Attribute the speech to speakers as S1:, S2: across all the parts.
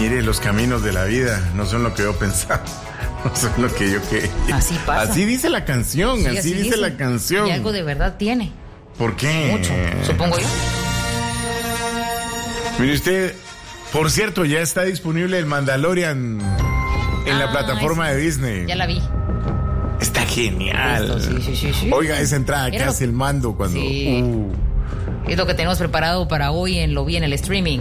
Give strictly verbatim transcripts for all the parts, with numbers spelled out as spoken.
S1: Mire, los caminos de la vida no son lo que yo pensaba. No son lo que yo quería.
S2: Así pasa.
S1: Así dice la canción,
S2: Sí,
S1: así,
S2: así
S1: dice,
S2: dice
S1: la canción.
S2: Y algo de verdad tiene.
S1: ¿Por qué?
S2: Mucho, supongo yo.
S1: Mire usted, por cierto, ya está disponible el Mandalorian en ah, la plataforma
S2: sí.
S1: de Disney.
S2: Ya la vi.
S1: Está genial.
S2: Esto, sí, sí, sí, sí.
S1: Oiga, esa entrada que
S2: Era
S1: hace
S2: lo...
S1: el mando cuando...
S2: Sí.
S1: Uh.
S2: Es lo que tenemos preparado para hoy en Lo Vi en el streaming.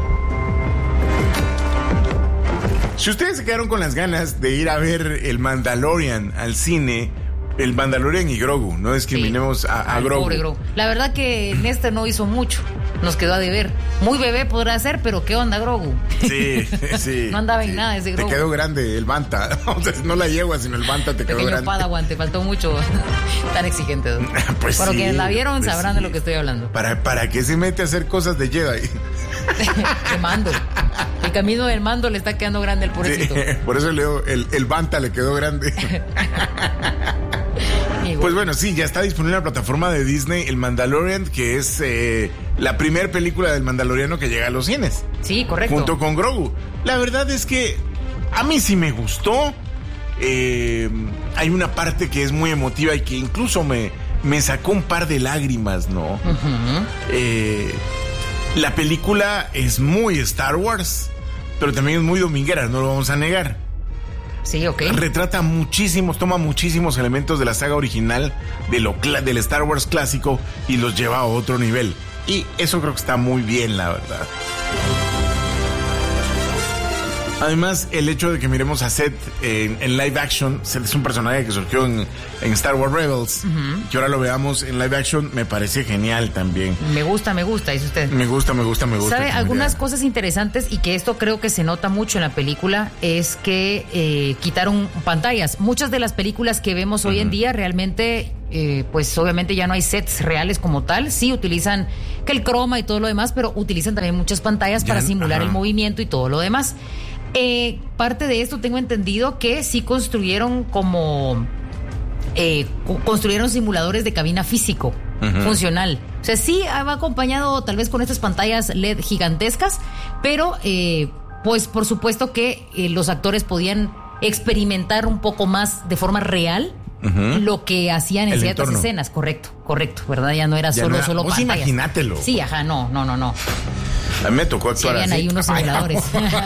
S1: Si ustedes se quedaron con las ganas de ir a ver el Mandalorian al cine, el Mandalorian y Grogu, no discriminemos sí. a, a Grogu.
S2: Pobre Grogu. La verdad que Néstor no hizo mucho, nos quedó a deber. Muy bebé podrá ser, pero ¿qué onda, Grogu?
S1: Sí, sí.
S2: No andaba
S1: sí.
S2: en nada ese Grogu.
S1: Te quedó grande el Banta. O sea, no la yegua, sino el Banta te quedó
S2: Pequeño
S1: grande.
S2: Padawan, te faltó mucho. Tan exigente.
S1: Pues
S2: Para
S1: sí,
S2: quienes la vieron
S1: pues
S2: sabrán
S1: sí.
S2: de lo que estoy hablando.
S1: ¿Para, ¿Para qué se mete a hacer cosas de Jedi?
S2: De mando. El camino del mando le está quedando grande el pobrecito.
S1: Sí, por eso le digo, el, el Banta le quedó grande. Pues bueno, sí, ya está disponible en la plataforma de Disney el Mandalorian, que es eh, la primera película del Mandaloriano que llega a los cines.
S2: Sí, correcto.
S1: Junto con Grogu. La verdad es que a mí sí me gustó. Eh, hay una parte que es muy emotiva y que incluso me, me sacó un par de lágrimas, ¿no? Uh-huh. Eh, la película es muy Star Wars, pero también es muy dominguera, no lo vamos a negar.
S2: Sí, ok.
S1: Retrata muchísimos, toma muchísimos elementos de la saga original, de lo, del Star Wars clásico, y los lleva a otro nivel. Y eso creo que está muy bien, la verdad. Además, el hecho de que miremos a Seth en, en live action, Seth es un personaje que surgió en, en Star Wars Rebels, uh-huh. que ahora lo veamos en live action, me parece genial también.
S2: Me gusta, me gusta, dice usted.
S1: Me gusta, me gusta, me gusta.
S2: ¿Sabe? Algunas ya... cosas interesantes, y que esto creo que se nota mucho en la película, es que eh, quitaron pantallas. Muchas de las películas que vemos uh-huh. hoy en día realmente... Eh, pues obviamente ya no hay sets reales como tal, sí utilizan que el croma y todo lo demás, pero utilizan también muchas pantallas ya, para simular ajá. el movimiento y todo lo demás. Eh, parte de esto tengo entendido que sí construyeron como eh, construyeron simuladores de cabina físico uh-huh. funcional. O sea, sí va acompañado tal vez con estas pantallas L E D gigantescas, pero eh, pues por supuesto que eh, los actores podían experimentar un poco más de forma real Uh-huh. lo que hacían en el ciertas entorno. Escenas, correcto, correcto, ¿verdad? Ya no era ya solo, no era, solo
S1: vos
S2: pantallas.
S1: Imagínatelo.
S2: Sí, ajá, no, no, no, no.
S1: A mí me tocó actuar
S2: sí,
S1: así.
S2: Ahí unos simuladores.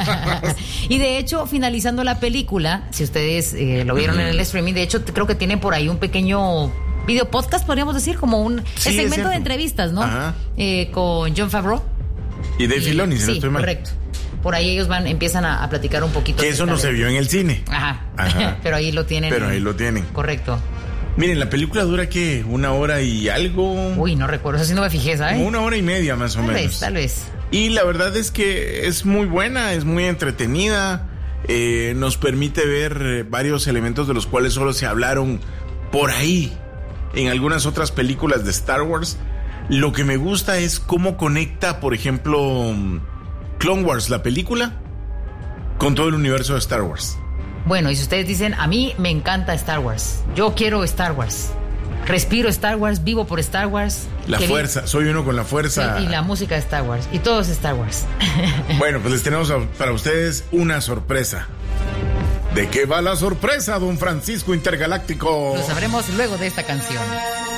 S2: Y de hecho, finalizando la película, si ustedes eh, lo vieron uh-huh. en el streaming, de hecho, creo que tienen por ahí un pequeño video podcast, podríamos decir, como un sí, el segmento de entrevistas, ¿no? Eh, con Jon Favreau.
S1: Y Dave Filoni, si
S2: sí,
S1: no estoy mal.
S2: Correcto. Por ahí ellos van, empiezan a, a platicar un poquito.
S1: Que eso no de... se vio en el cine.
S2: Ajá. Ajá. Pero ahí lo tienen.
S1: Pero ahí lo tienen.
S2: Correcto.
S1: Miren, la película dura, ¿qué? ¿Una hora y algo?
S2: Uy, no recuerdo, eso sí no me fijé, ¿sabes?
S1: Como una hora y media más o
S2: tal
S1: menos.
S2: Vez, tal vez.
S1: Y la verdad es que es muy buena, es muy entretenida. Eh, nos permite ver varios elementos de los cuales solo se hablaron por ahí en algunas otras películas de Star Wars. Lo que me gusta es cómo conecta, por ejemplo, Clone Wars, la película, con todo el universo de Star Wars.
S2: Bueno, y si ustedes dicen, a mí me encanta Star Wars, yo quiero Star Wars, respiro Star Wars, vivo por Star Wars.
S1: La fuerza, vi... soy uno con la fuerza.
S2: Sí, y la música de Star Wars, y todo es Star Wars.
S1: Bueno, pues les tenemos para ustedes una sorpresa. ¿De qué va la sorpresa, don Francisco Intergaláctico?
S2: Lo sabremos luego de esta canción.